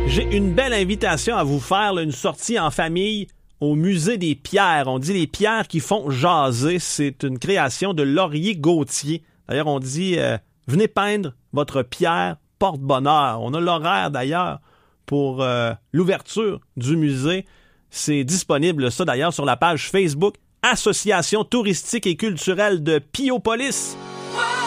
J'ai une belle invitation à vous faire, là, une sortie en famille au musée des pierres. On dit les pierres qui font jaser. C'est une création de Laurier Gauthier. D'ailleurs, on dit venez peindre votre pierre porte-bonheur. On a l'horaire d'ailleurs pour l'ouverture du musée. C'est disponible, ça d'ailleurs, sur la page Facebook Association touristique et culturelle de Piopolis.